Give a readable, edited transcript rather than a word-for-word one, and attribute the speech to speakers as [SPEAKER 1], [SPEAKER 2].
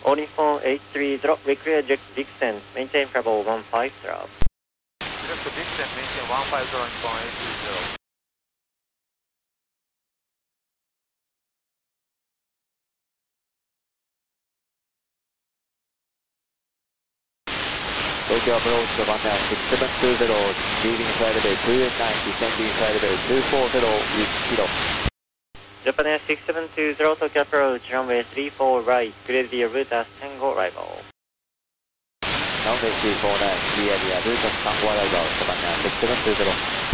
[SPEAKER 1] Uniform 830, require descent, maintain Bravo 150.
[SPEAKER 2] Direct descent, maintain 150, Uniform 830.
[SPEAKER 3] Tokyo approach to Bandai 6720, leaving flight level 289, descending flight level 240 with kilo.
[SPEAKER 1] Japan Air 6720, Tokyo approach, runway 34 right, clear the route as Tango arrival.
[SPEAKER 3] Runway 249, clear the route as Tango arrival, Japan Air 6720.